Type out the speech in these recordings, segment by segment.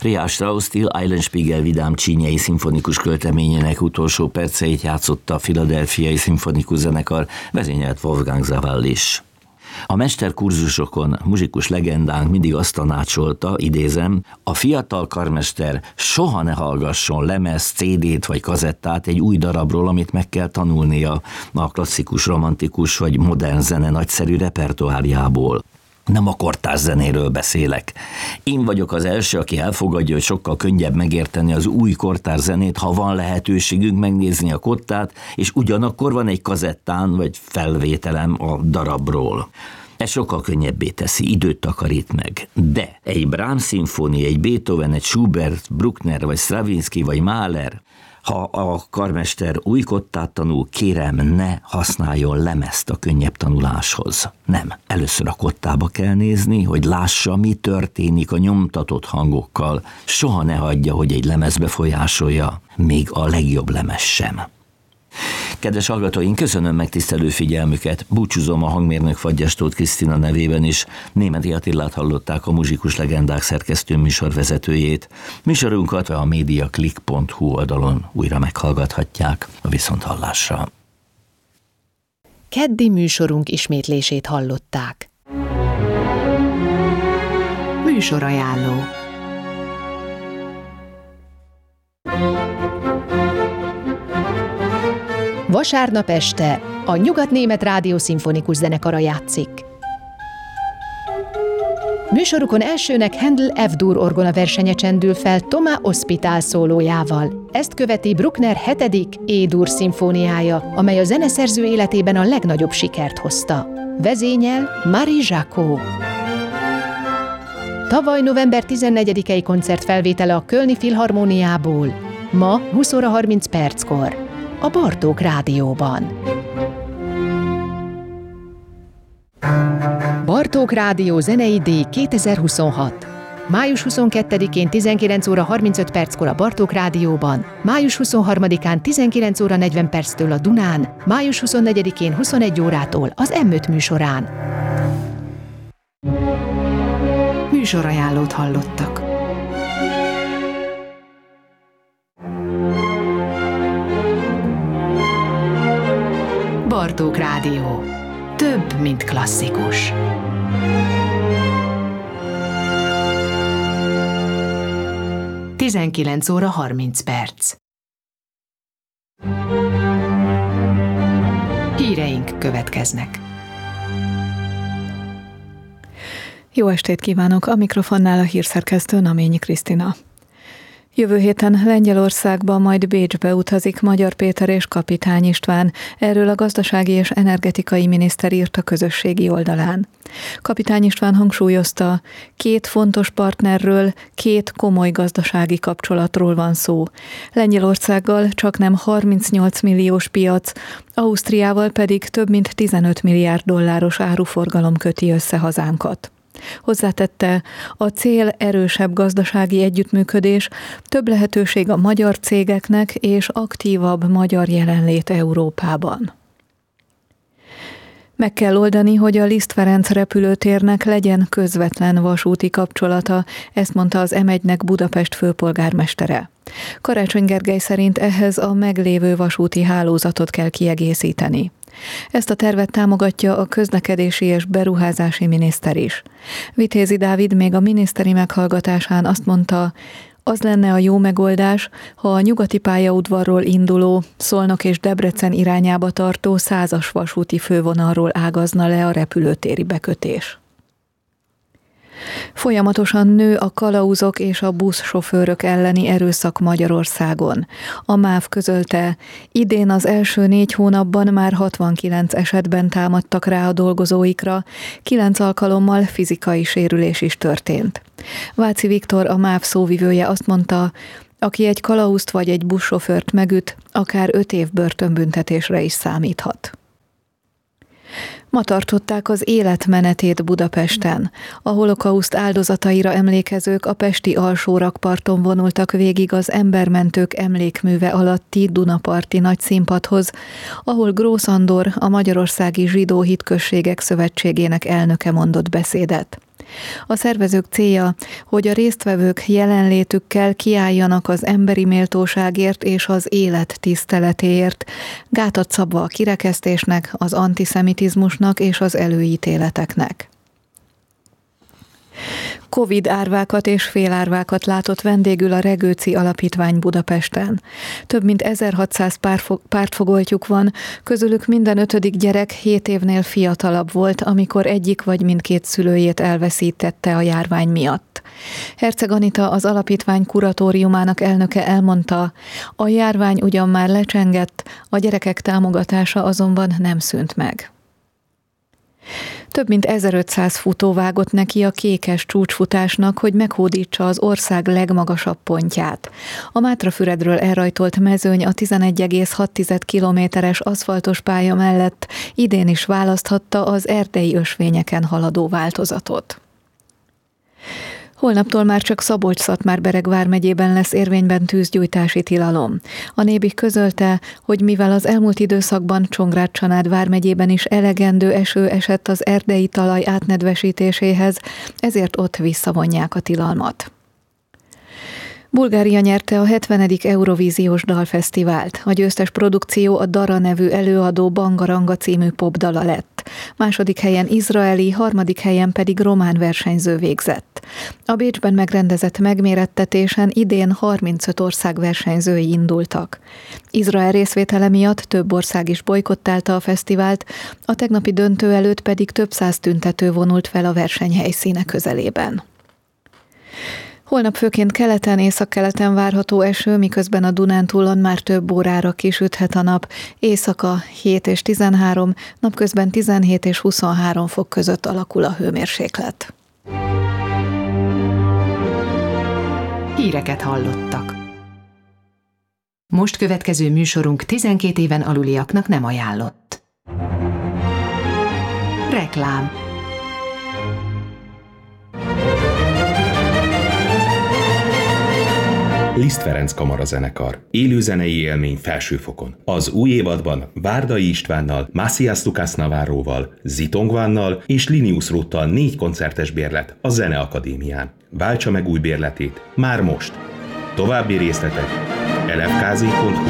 Richard Strauss Till Eulenspiegel vidám csínyei szimfonikus költeményének utolsó perceit játszotta a Philadelphiai Szimfonikus Zenekar, vezényelt Wolfgang Sawallisch is. A mesterkurzusokon muzsikus legendánk mindig azt tanácsolta, idézem, a fiatal karmester soha ne hallgasson lemez, CD-t vagy kazettát egy új darabról, amit meg kell tanulnia a klasszikus, romantikus vagy modern zene nagyszerű repertoárjából. Nem a kortárs zenéről beszélek. Én vagyok az első, aki elfogadja, hogy sokkal könnyebb megérteni az új kortárs zenét, ha van lehetőségünk megnézni a kottát, és ugyanakkor van egy kazettán vagy felvételem a darabról. Ez sokkal könnyebbé teszi, időt takarít meg. De egy Brahms szimfónia, egy Beethoven, egy Schubert, Bruckner, vagy Stravinsky, vagy Mahler, ha a karmester új kottát tanul, kérem, ne használjon lemezt a könnyebb tanuláshoz. Nem, először a kottába kell nézni, hogy lássa, mi történik a nyomtatott hangokkal. Soha ne hagyja, hogy egy lemez befolyásolja, még a legjobb lemez sem. Kedves hallgatóink, köszönöm megtisztelő figyelmüket, búcsúzom a hangmérnök Fagyas Tóth Krisztina nevében is. Németi Attilát hallották, a Muzsikus Legendák szerkesztő műsorvezetőjét. Műsorunkat a mediaclick.hu oldalon újra meghallgathatják. A viszonthallásra. Keddi műsorunk ismétlését hallották. Műsorajánló. Vasárnap este a Nyugat-Német Rádió Szimfonikus Zenekara játszik. Műsorukon elsőnek Händel F-dur orgona versenye csendül fel Thomas Ospitál szólójával. Ezt követi Bruckner 7. E-dur szimfóniája, amely a zeneszerző életében a legnagyobb sikert hozta. Vezényel Marie Jacot. Tavaly november 14-i koncert felvétele a Kölni Filharmóniából. Ma 20 óra 30 perckor. A Bartók Rádióban. Bartók Rádió zenei díj 2026. Május 22-én 19 óra 35 perckor a Bartók Rádióban, május 23-án 19 óra 40 perctől a Dunán, május 24-én 21 órától az M5 műsorán. Műsorajánlót hallottak. Bartók Rádió. Több, mint klasszikus. Tizenkilenc óra 30 perc. Híreink következnek. Jó estét kívánok! A mikrofonnál a hírszerkesztő Naményi Krisztina. Jövő héten Lengyelországba, majd Bécsbe utazik Magyar Péter és Kapitány István. Erről a gazdasági és energetikai miniszter írt a közösségi oldalán. Kapitány István hangsúlyozta, 2 fontos partnerről, 2 komoly gazdasági kapcsolatról van szó. Lengyelországgal csaknem 38 milliós piac, Ausztriával pedig több mint 15 milliárd dolláros áruforgalom köti össze hazánkat. Hozzátette, a cél erősebb gazdasági együttműködés, több lehetőség a magyar cégeknek és aktívabb magyar jelenlét Európában. Meg kell oldani, hogy a Liszt Ferenc repülőtérnek legyen közvetlen vasúti kapcsolata, ezt mondta az M1-nek Budapest főpolgármestere. Karácsony Gergely szerint ehhez a meglévő vasúti hálózatot kell kiegészíteni. Ezt a tervet támogatja a közlekedési és beruházási miniszter is. Vitézi Dávid még a miniszteri meghallgatásán azt mondta, az lenne a jó megoldás, ha a nyugati pályaudvarról induló, Szolnok és Debrecen irányába tartó 100-as vasúti fővonalról ágazna le a repülőtéri bekötés. Folyamatosan nő a kalauzok és a buszsofőrök elleni erőszak Magyarországon. A MÁV közölte, idén az első 4 hónapban már 69 esetben támadtak rá a dolgozóikra, 9 alkalommal fizikai sérülés is történt. Váci Viktor, a MÁV szóvivője azt mondta, aki egy kalauzt vagy egy buszsofőrt megüt, akár 5 év börtönbüntetésre is számíthat. Ma tartották az életmenetét Budapesten. A holokauszt áldozataira emlékezők a pesti Alsórakparton vonultak végig az Embermentők emlékműve alatti Dunaparti nagyszínpadhoz, ahol Grósz Andor, a Magyarországi Zsidó Hitközségek Szövetségének elnöke mondott beszédet. A szervezők célja, hogy a résztvevők jelenlétükkel kiálljanak az emberi méltóságért és az élet tiszteletéért, gátat szabva a kirekesztésnek, az antiszemitizmusnak és az előítéleteknek. Covid árvákat és félárvákat látott vendégül a Regőci Alapítvány Budapesten. Több mint 1600 pártfogoltjuk van, közülük minden 5. gyerek 7 évnél fiatalabb volt, amikor egyik vagy mindkét szülőjét elveszítette a járvány miatt. Herceg Anita, az alapítvány kuratóriumának elnöke elmondta, a járvány ugyan már lecsengett, a gyerekek támogatása azonban nem szűnt meg. Több mint 1500 futó vágott neki a kékes csúcsfutásnak, hogy meghódítsa az ország legmagasabb pontját. A Mátrafüredről elrajtolt mezőny a 11,6 kilométeres aszfaltos pálya mellett idén is választhatta az erdei ösvényeken haladó változatot. Holnaptól már csak Szabolcs-Szatmár-Bereg vármegyében lesz érvényben tűzgyújtási tilalom. A Nébih közölte, hogy mivel az elmúlt időszakban Csongrád-Csanád vármegyében is elegendő eső esett az erdei talaj átnedvesítéséhez, ezért ott visszavonják a tilalmat. Bulgária nyerte a 70. Eurovíziós dalfesztivált. A győztes produkció a Dara nevű előadó Bangaranga című popdala lett. Második helyen izraeli, harmadik helyen pedig román versenyző végzett. A Bécsben megrendezett megmérettetésen idén 35 ország versenyzői indultak. Izrael részvétele miatt több ország is bojkottálta a fesztivált, a tegnapi döntő előtt pedig több száz tüntető vonult fel a versenyhelyszíne közelében. Holnap főként keleten, északkeleten várható eső, miközben a Dunántúlon már több órára kisüthet a nap. Éjszaka 7 és 13, napközben 17 és 23 fok között alakul a hőmérséklet. Híreket hallottak. Most következő műsorunk 12 éven aluliaknak nem ajánlott. Reklám. Liszt Ferenc kamarazenekar. Élőzenei élmény felsőfokon. Az új évadban Várdai Istvánnal, Macias Lucas Navarróval, Zitongvánnal és Linius Ruttal 4 koncertes bérlet a Zeneakadémián. Váltsa meg új bérletét már most. További részletek lfkz.hu.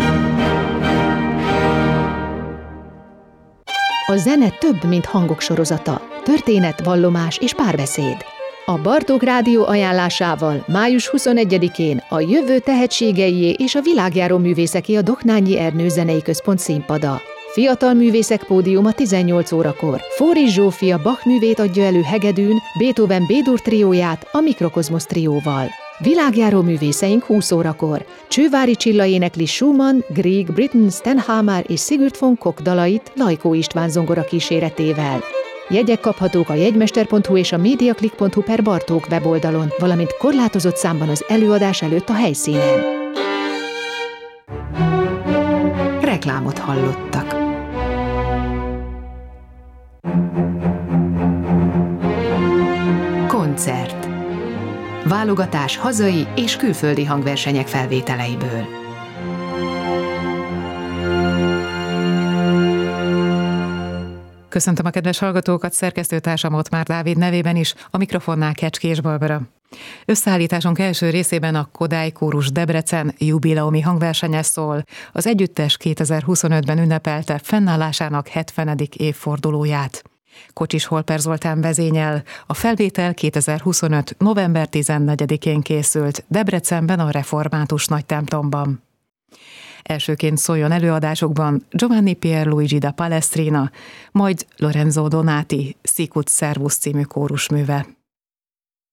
A zene több, mint hangok sorozata. Történet, vallomás és párbeszéd. A Bartók Rádió ajánlásával május 21-én a jövő tehetségeié és a világjáró művészeké a Doknányi Ernő Zenei Központ színpada. Fiatal művészek pódiuma 18 órakor. Fóris Zsófia Bach művét adja elő hegedűn, Beethoven B-dur trióját a Mikrokozmosz trióval. Világjáró művészeink 20 órakor. Csővári Csilla énekli Schumann, Grieg, Britten, Stenhamer és Sigurd von Koch dalait Lajkó István zongora kíséretével. Jegyek kaphatók a jegymester.hu és a mediaclick.hu/Bartók weboldalon, valamint korlátozott számban az előadás előtt a helyszínen. Reklámot hallottak. Koncert. Válogatás hazai és külföldi hangversenyek felvételeiből. Köszöntöm a kedves hallgatókat, szerkesztőtársam Ottmár Dávid nevében is, a mikrofonnál Kecskés Barbara. Összeállításunk első részében a Kodály Kórus Debrecen jubileumi hangversenye szól. Az együttes 2025-ben ünnepelte fennállásának 70. évfordulóját. Kocsis Holper Zoltán vezényel. A felvétel 2025. november 14-én készült Debrecenben a Református Nagytemplomban. Elsőként szóljon előadásokban Giovanni Pierluigi da Palestrina, majd Lorenzo Donati Sicut Servus című kórusműve.